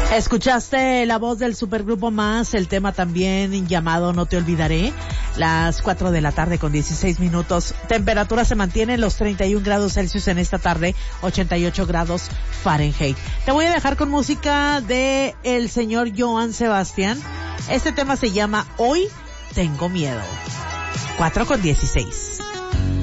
Escuchaste la voz del supergrupo Más, el tema también llamado No Te Olvidaré, las 4 de la tarde con 16 minutos. Temperatura se mantiene en los 31 grados Celsius en esta tarde, 88 grados Fahrenheit. Te voy a dejar con música de el señor Joan Sebastián. Este tema se llama Hoy Tengo Miedo. 4 con 16.